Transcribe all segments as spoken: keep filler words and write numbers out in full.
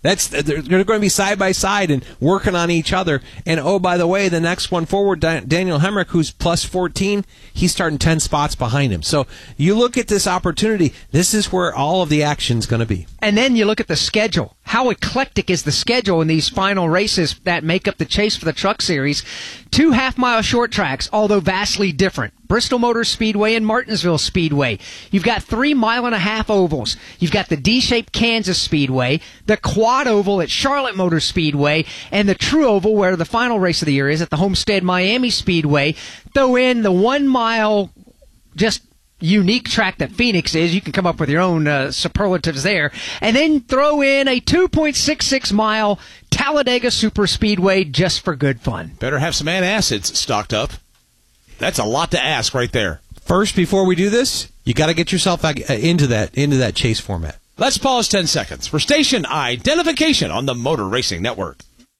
That's they're going to be side by side and working on each other. And oh, by the way, the next one forward, Daniel Hemrick, who's plus fourteen, he's starting ten spots behind him. So you look at this opportunity. This is where all of the action's going to be. And then you look at the schedule. How eclectic is the schedule in these final races that make up the chase for the Truck Series? Two half-mile short tracks, although vastly different. Bristol Motor Speedway and Martinsville Speedway. You've got three mile-and-a-half ovals. You've got the D-shaped Kansas Speedway, the quad oval at Charlotte Motor Speedway, and the true oval where the final race of the year is at the Homestead Miami Speedway. Throw in the one-mile just unique track that Phoenix is. You can come up with your own uh, superlatives there. And then throw in a two point six six mile Talladega Superspeedway just for good fun. Better have some antacids stocked up. That's a lot to ask right there. First, before we do this, you got to get yourself back into that into that chase format. Let's pause ten seconds for station identification on the Motor Racing Network.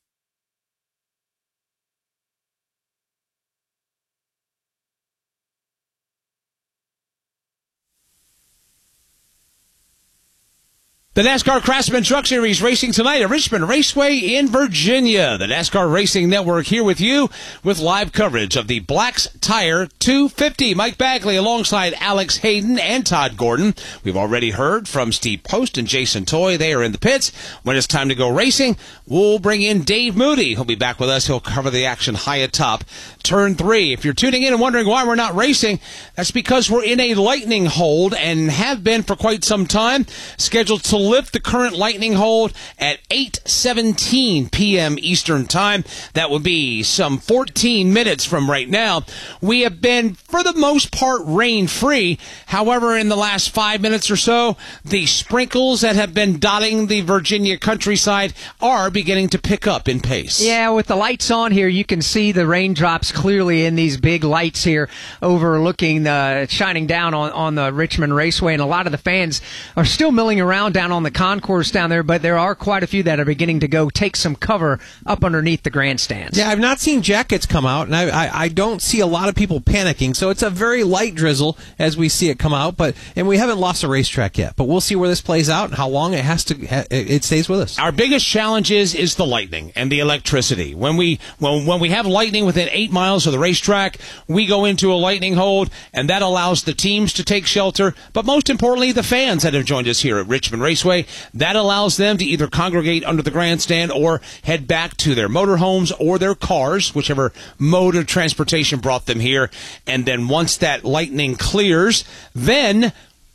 The NASCAR Craftsman Truck Series racing tonight at Richmond Raceway in Virginia. The NASCAR Racing Network here with you with live coverage of the Black's Tire two fifty. Mike Bagley alongside Alex Hayden and Todd Gordon. We've already heard from Steve Post and Jason Toy. They are in the pits. When it's time to go racing, we'll bring in Dave Moody. He'll be back with us. He'll cover the action high atop turn three. If you're tuning in and wondering why we're not racing, that's because we're in a lightning hold and have been for quite some time. Scheduled to lift the current lightning hold at eight seventeen p.m. Eastern Time. That would be some fourteen minutes from right now. We have been, for the most part, rain-free. However, in the last five minutes or so, the sprinkles that have been dotting the Virginia countryside are beginning to pick up in pace. Yeah, with the lights on here, you can see the raindrops clearly in these big lights here overlooking, uh, shining down on, on the Richmond Raceway. And a lot of the fans are still milling around down on the concourse down there, but there are quite a few that are beginning to go take some cover up underneath the grandstands. Yeah, I've not seen jackets come out, and I, I, I don't see a lot of people panicking, so it's a very light drizzle as we see it come out, but and we haven't lost a racetrack yet, but we'll see where this plays out and how long it has to it stays with us. Our biggest challenge is, is the lightning and the electricity. When we when, when we have lightning within eight miles of the racetrack, we go into a lightning hold, and that allows the teams to take shelter, but most importantly, the fans that have joined us here at Richmond Raceway. That allows them to either congregate under the grandstand or head back to their motorhomes or their cars, whichever mode of transportation brought them here. And then once that lightning clears, then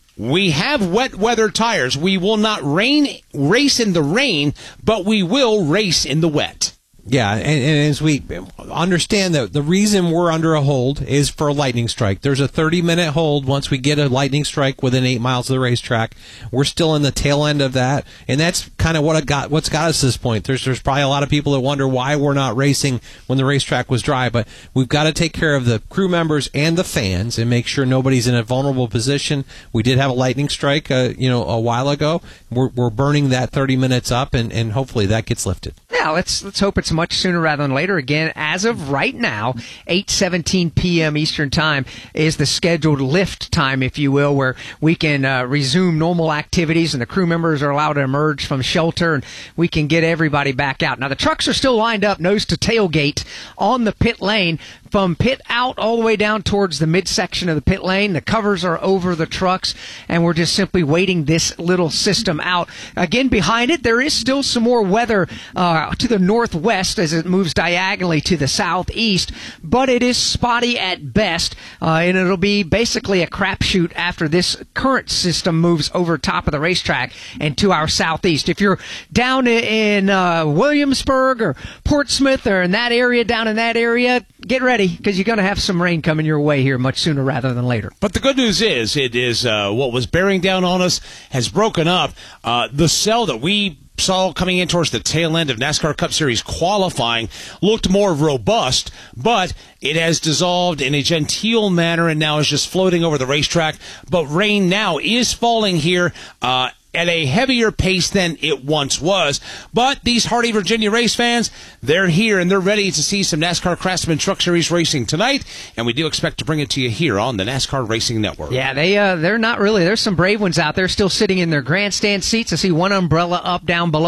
we have wet weather tires. We will not rain race in the rain, but we will race in the wet. Yeah, and, and as we understand that the reason we're under a hold is for a lightning strike. There's a thirty-minute hold once we get a lightning strike within eight miles of the racetrack. We're still in the tail end of that, and that's kind of what it got, what's got us to this point. There's there's probably a lot of people that wonder why we're not racing when the racetrack was dry, but we've got to take care of the crew members and the fans and make sure nobody's in a vulnerable position. We did have a lightning strike, uh, you know, a while ago. We're we're burning that thirty minutes up, and, and hopefully that gets lifted. Yeah, let's let's hope it's much sooner rather than later. Again, as of right now, eight seventeen p.m. Eastern Time is the scheduled lift time, if you will, where we can uh, resume normal activities and the crew members are allowed to emerge from shelter and we can get everybody back out. Now, the trucks are still lined up nose to tailgate on the pit lane. From pit out all the way down towards the midsection of the pit lane. The covers are over the trucks, and we're just simply waiting this little system out. Again, behind it, there is still some more weather uh, to the northwest as it moves diagonally to the southeast, but it is spotty at best, uh, and it'll be basically a crapshoot after this current system moves over top of the racetrack and to our southeast. If you're down in uh, Williamsburg or Portsmouth or in that area, down in that area, get ready, because you're going to have some rain coming your way here much sooner rather than later. But the good news is, it is uh, what was bearing down on us has broken up. Uh, the cell that we saw coming in towards the tail end of NASCAR Cup Series qualifying looked more robust, but it has dissolved in a genteel manner and now is just floating over the racetrack. But rain now is falling here uh, at a heavier pace than it once was. But these hardy Virginia race fans, they're here and they're ready to see some NASCAR Craftsman Truck Series racing tonight, and we do expect to bring it to you here on the NASCAR Racing Network. Yeah, they, uh, they're not really. There's some brave ones out there still sitting in their grandstand seats. I see one umbrella up down below.